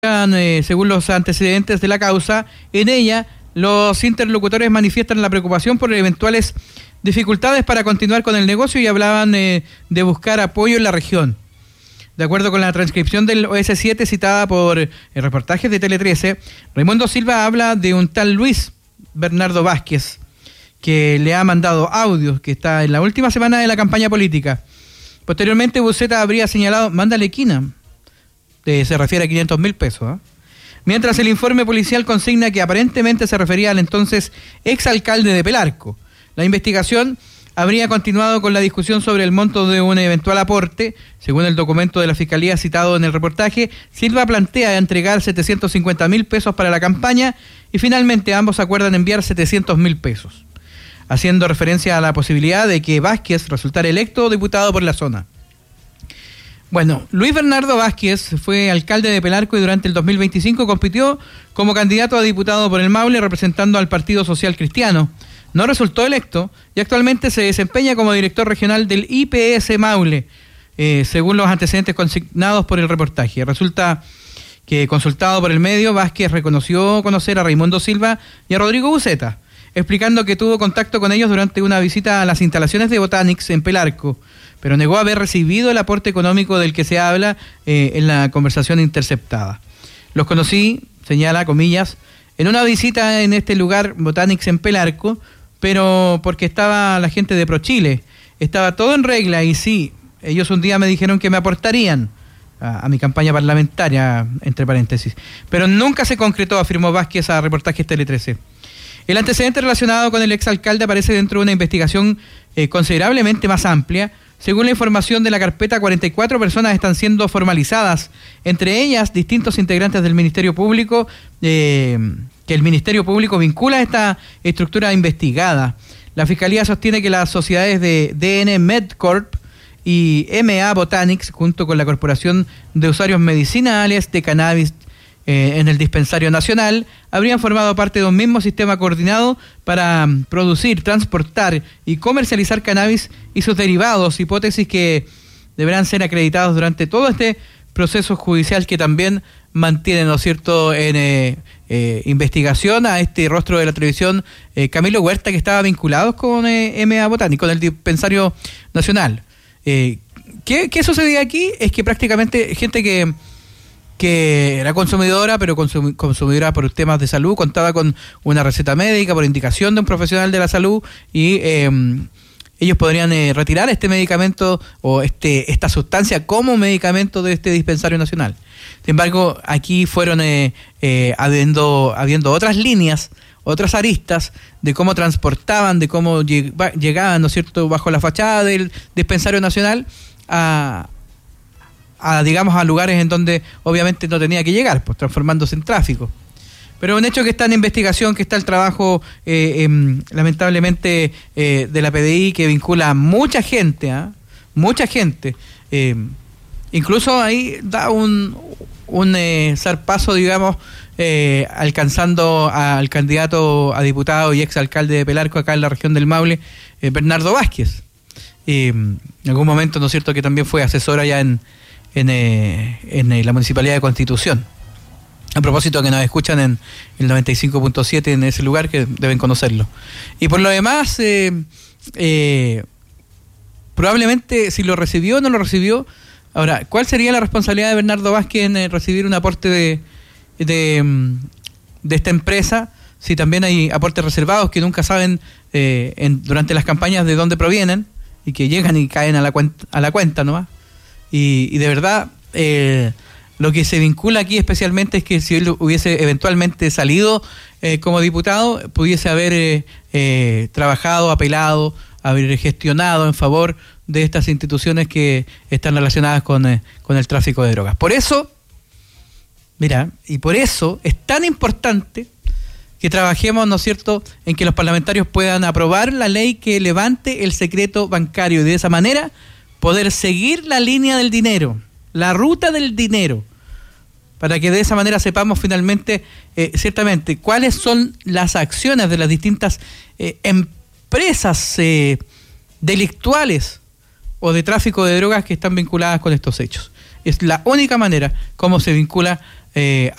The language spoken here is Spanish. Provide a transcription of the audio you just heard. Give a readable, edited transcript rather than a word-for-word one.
Según los antecedentes de la causa, en ella los interlocutores manifiestan la preocupación por eventuales dificultades para continuar con el negocio y hablaban de buscar apoyo en la región. De acuerdo con la transcripción del OS7 citada por el reportaje de Tele 13, Raimundo Silva habla de un tal Luis Bernardo Vázquez, que le ha mandado audios, que está en la última semana de la campaña política. Posteriormente, Buceta habría señalado, mándale quina. Se refiere a 500.000 pesos. Mientras el informe policial consigna que aparentemente se refería al entonces exalcalde de Pelarco. La investigación habría continuado con la discusión sobre el monto de un eventual aporte. Según el documento de la Fiscalía citado en el reportaje, Silva plantea entregar 750.000 pesos para la campaña y finalmente ambos acuerdan enviar 700.000 pesos, haciendo referencia a la posibilidad de que Vázquez resultara electo diputado por la zona. Bueno, Luis Bernardo Vázquez fue alcalde de Pelarco y durante el 2025 compitió como candidato a diputado por el Maule representando al Partido Social Cristiano. No resultó electo y actualmente se desempeña como director regional del IPS Maule, según los antecedentes consignados por el reportaje. Resulta que, consultado por el medio, Vázquez reconoció conocer a Raimundo Silva y a Rodrigo Buceta, explicando que tuvo contacto con ellos durante una visita a las instalaciones de Botanics en Pelarco, pero negó haber recibido el aporte económico del que se habla en la conversación interceptada. Los conocí, señala, comillas, en una visita en este lugar, Botanics en Pelarco, pero porque estaba la gente de ProChile. Estaba todo en regla y sí, ellos un día me dijeron que me aportarían a mi campaña parlamentaria, entre paréntesis. Pero nunca se concretó, afirmó Vázquez a Reportajes Tele 13. El antecedente relacionado con el exalcalde aparece dentro de una investigación considerablemente más amplia. Según la información de la carpeta, 44 personas están siendo formalizadas, entre ellas distintos integrantes del Ministerio Público, que el Ministerio Público vincula a esta estructura investigada. La Fiscalía sostiene que las sociedades de DN MedCorp y MA Botanics, junto con la Corporación de Usuarios Medicinales de Cannabis en el Dispensario Nacional, habrían formado parte de un mismo sistema coordinado para producir, transportar y comercializar cannabis y sus derivados, hipótesis que deberán ser acreditados durante todo este proceso judicial que también mantiene, ¿no es cierto?, en investigación a este rostro de la televisión, Camilo Huerta, que estaba vinculado con MA Botánico, con el Dispensario Nacional. ¿Qué sucedía aquí? Es que prácticamente gente que era consumidora, pero consumidora por temas de salud, contaba con una receta médica por indicación de un profesional de la salud y ellos podrían retirar este medicamento o esta sustancia como medicamento de este dispensario nacional. Sin embargo, aquí fueron habiendo otras líneas, otras aristas de cómo transportaban, de cómo llegaban, ¿no es cierto?, bajo la fachada del dispensario nacional a lugares en donde obviamente no tenía que llegar, pues transformándose en tráfico. Pero un hecho que está en investigación, que está el trabajo lamentablemente de la PDI, que vincula a mucha gente, incluso ahí da un zarpazo, digamos, alcanzando al candidato a diputado y exalcalde de Pelarco acá en la región del Maule, Bernardo Vázquez. En algún momento, ¿no es cierto?, que también fue asesor allá en la Municipalidad de Constitución. A propósito, que nos escuchan en el 95.7 en ese lugar, que deben conocerlo. Y por lo demás, probablemente si lo recibió o no lo recibió. Ahora, ¿cuál sería la responsabilidad de Bernardo Vázquez en recibir un aporte de esta empresa? Si también hay aportes reservados que nunca saben durante las campañas de dónde provienen y que llegan y caen a la cuenta nomás. Y de verdad, lo que se vincula aquí especialmente es que si él hubiese eventualmente salido como diputado, pudiese haber trabajado, apelado, haber gestionado en favor de estas instituciones que están relacionadas con el tráfico de drogas. Por eso, por eso es tan importante que trabajemos, ¿no es cierto?, en que los parlamentarios puedan aprobar la ley que levante el secreto bancario y de esa manera poder seguir la línea del dinero, la ruta del dinero, para que de esa manera sepamos finalmente, ciertamente, cuáles son las acciones de las distintas empresas delictuales o de tráfico de drogas que están vinculadas con estos hechos. Es la única manera como se vincula